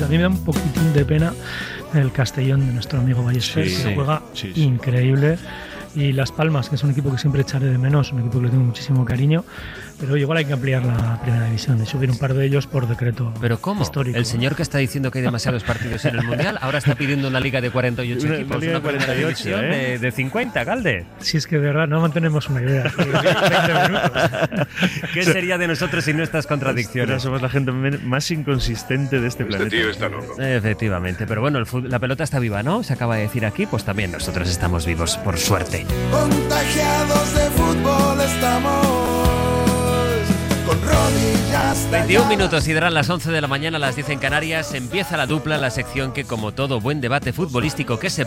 A mí me da un poquitín de pena el Castellón de nuestro amigo Ballester, que juega increíble. Y Las Palmas, que es un equipo que siempre echaré de menos, un equipo que le tengo muchísimo cariño, pero igual hay que ampliar la primera división y subir un par de ellos por decreto. ¿Pero cómo? Histórico. El señor que está diciendo que hay demasiados partidos en el Mundial ahora está pidiendo una liga de 48 equipos, liga de 48, de 50, Galde. Si es que de verdad no mantenemos una idea. 20 minutos. ¿Qué sería de nosotros sin nuestras contradicciones? Pero somos la gente más inconsistente de este planeta. Este tío está loco. Efectivamente, pero bueno, la pelota está viva, ¿no? Se acaba de decir aquí, pues también nosotros estamos vivos, por suerte. Contagiados de fútbol estamos, con rodillas 21 minutos y darán las 11 de la mañana, las 10 en Canarias. Empieza la dupla, la sección que, como todo buen debate futbolístico que se